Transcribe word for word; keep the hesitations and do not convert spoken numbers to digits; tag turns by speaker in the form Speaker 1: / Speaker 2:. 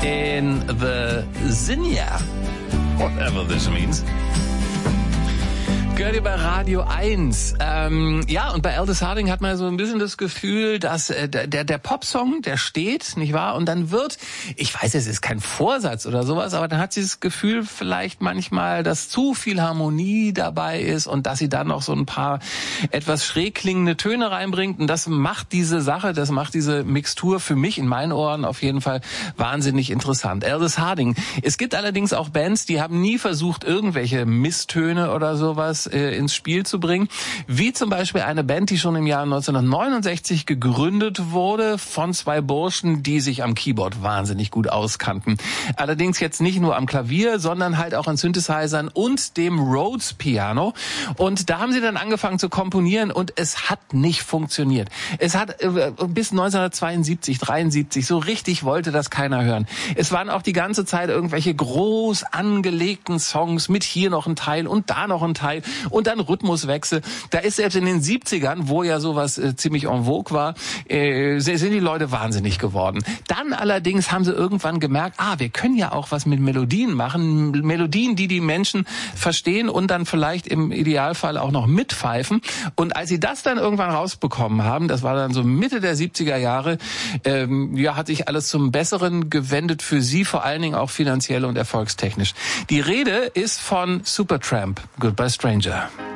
Speaker 1: in the Zinnia. Whatever this means. Gehört ihr bei Radio eins. Ähm, ja, und bei Aldous Harding hat man so ein bisschen das Gefühl, dass äh, der, der Popsong, der steht, nicht wahr? Und dann wird, ich weiß, es ist kein Vorsatz oder sowas, aber dann hat sie das Gefühl vielleicht manchmal, dass zu viel Harmonie dabei ist und dass sie dann noch so ein paar etwas schräg klingende Töne reinbringt. Und das macht diese Sache, das macht diese Mixtur für mich in meinen Ohren auf jeden Fall wahnsinnig interessant. Aldous Harding. Es gibt allerdings auch Bands, die haben nie versucht, irgendwelche Misstöne oder sowas ins Spiel zu bringen, wie zum Beispiel eine Band, die schon im Jahr neunzehnhundertneunundsechzig gegründet wurde von zwei Burschen, die sich am Keyboard wahnsinnig gut auskannten. Allerdings jetzt nicht nur am Klavier, sondern halt auch an Synthesizern und dem Rhodes Piano. Und da haben sie dann angefangen zu komponieren und es hat nicht funktioniert. Es hat äh, bis neunzehnhundertzweiundsiebzig, dreiundsiebzig, so richtig wollte das keiner hören. Es waren auch die ganze Zeit irgendwelche groß angelegten Songs mit hier noch ein Teil und da noch ein Teil. Und dann Rhythmuswechsel. Da ist selbst in den siebzigern, wo ja sowas äh, ziemlich en vogue war, äh, sind die Leute wahnsinnig geworden. Dann allerdings haben sie irgendwann gemerkt, ah, wir können ja auch was mit Melodien machen. Melodien, die die Menschen verstehen und dann vielleicht im Idealfall auch noch mitpfeifen. Und als sie das dann irgendwann rausbekommen haben, das war dann so Mitte der siebziger Jahre, ähm, ja, hat sich alles zum Besseren gewendet für sie, vor allen Dingen auch finanziell und erfolgstechnisch. Die Rede ist von Supertramp, Goodbye Stranger.